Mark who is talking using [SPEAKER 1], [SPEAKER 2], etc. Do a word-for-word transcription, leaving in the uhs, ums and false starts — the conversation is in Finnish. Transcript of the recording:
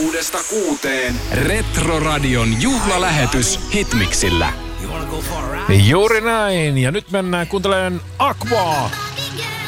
[SPEAKER 1] Kuudesta kuuteen. Retroradion juhlalähetys Hitmixillä.
[SPEAKER 2] Juuri näin. Ja nyt mennään kuuntelemaan Aquaa.